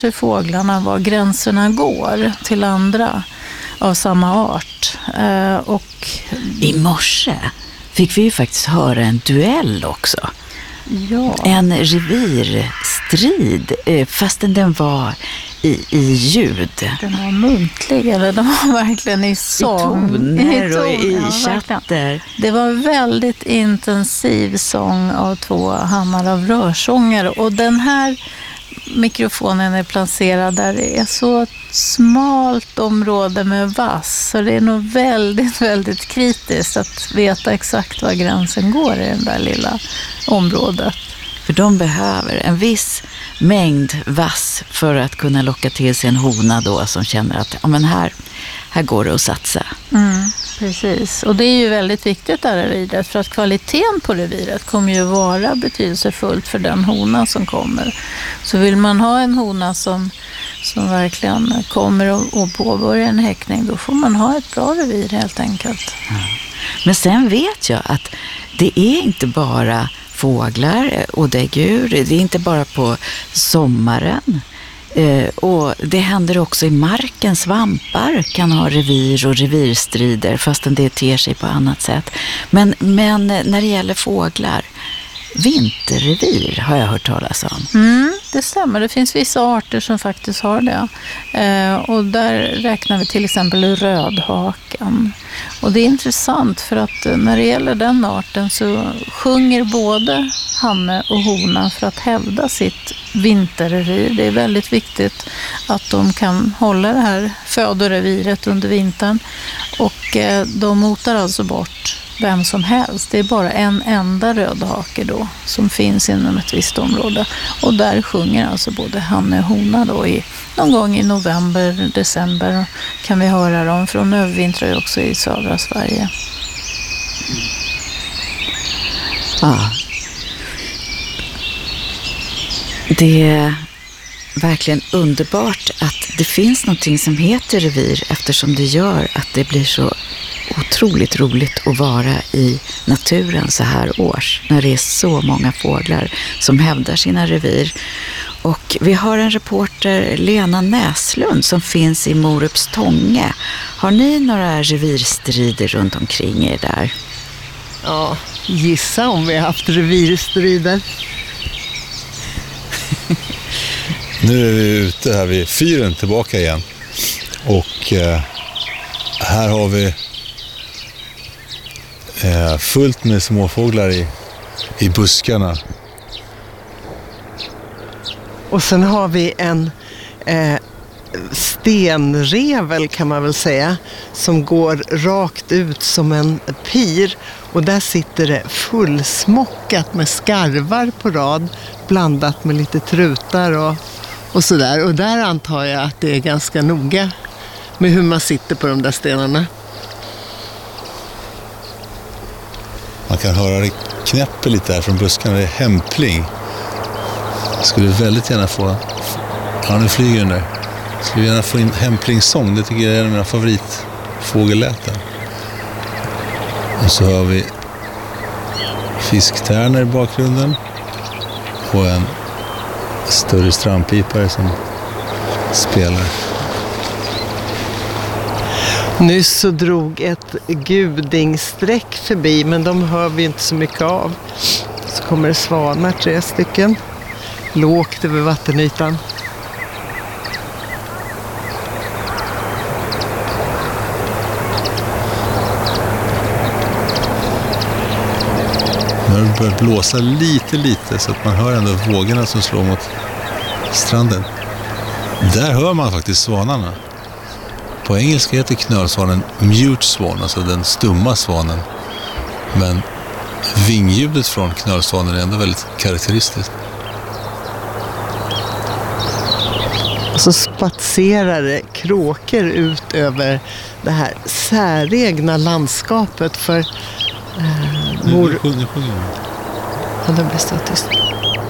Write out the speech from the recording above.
för fåglarna var gränserna går till andra av samma art. Och i morse fick vi ju faktiskt höra en duell också. ja, En revirstrid, fastän den var i ljud. den var muntlig, eller den var verkligen i sång. Toner och i ja, chatter. Det var väldigt intensiv sång av 2 hammar av rörsångare. Och den här mikrofonen är placerad där det är så ett smalt område med vass. Så det är nog väldigt, väldigt kritiskt att veta exakt var gränsen går i det där lilla området. För de behöver en viss mängd vass för att kunna locka till sig en hona då som känner att ja, men här går det att satsa. Precis, och det är ju väldigt viktigt där reviret, för att kvaliteten på reviret kommer ju vara betydelsefullt för den hona som kommer. Så vill man ha en hona som verkligen kommer och påbörja en häckning, då får man ha ett bra revir helt enkelt. Men sen vet jag att det är inte bara fåglar och däggdjur, det är inte bara på sommaren. Och det händer också i marken. Svampar kan ha revir och revirstrider fastän det ter sig på annat sätt. Men när det gäller fåglar, vinterrevir har jag hört talas om. Det stämmer, det finns vissa arter som faktiskt har det. Och där räknar vi till exempel rödhaken. Och det är intressant för att när det gäller den arten så sjunger både hanne och hona för att hävda sitt vinterrevir. Det är väldigt viktigt att de kan hålla det här födoreviret under vintern. Och de motar alltså bort vem som helst. Det är bara en enda rödhake då som finns inom ett visst område. Och där sjunger alltså både hanne och hona då någon gång i november, december kan vi höra dem, för de övervintrar ju också i södra Sverige. Ja. Det är verkligen underbart att det finns någonting som heter revir, eftersom det gör att det blir så otroligt roligt att vara i naturen så här års, när det är så många fåglar som hävdar sina revir. Och vi har en reporter, Lena Näslund, som finns i Morups Tånge. Har ni några revirstrider runt omkring er där? Ja, gissa om vi har haft revirstrider. Nu är vi ute här vid fyren tillbaka igen. Och här har vi fullt med småfåglar i buskarna. Och sen har vi en stenrevel kan man väl säga, som går rakt ut som en pir. Och där sitter det fullsmockat med skarvar på rad, blandat med lite trutar och sådär. Och där antar jag att det är ganska noga med hur man sitter på de där stenarna. Man kan höra det knäpper lite här från buskarna. Det är hämpling. Jag skulle väldigt gärna få... Ja, nu flyger den där. Jag skulle gärna få in hämplingssång. Det tycker jag är en av mina favoritfågelläten. Och så har vi fisktärnor i bakgrunden. Och en större strandpipare som spelar. Nyss så drog ett gudingsträck förbi, men de hör vi inte så mycket av. Så kommer det svanar, 3 stycken, lågt över vattenytan. Nu har det börjat blåsa lite så att man hör ändå vågorna som slår mot stranden. Där hör man faktiskt svanarna. På engelska heter knölsvanen mute swan, alltså den stumma svanen. Men vingljudet från knölsvanen är ändå väldigt karaktäristiskt. Och så spatserar det kråkor ut över det här säregna landskapet för Nu sjunger. Ja, det blir så tyst.